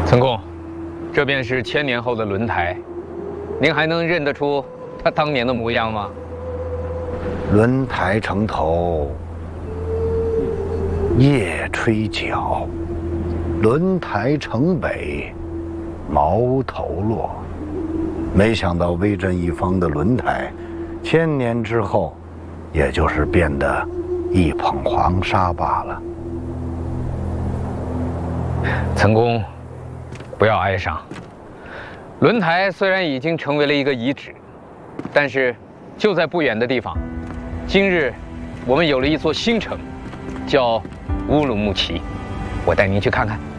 曾公，这便是1000年后的轮台，您还能认得出它当年的模样吗？ 轮台城头夜吹角，轮台城北茅头落。没想到威震一方的轮台，1000年之后，也就是变得一捧黄沙罢了。 曾公，不要哀伤。轮台虽然已经成为了一个遗址，但是就在不远的地方，今日我们有了一座新城，叫乌鲁木齐。我带您去看看。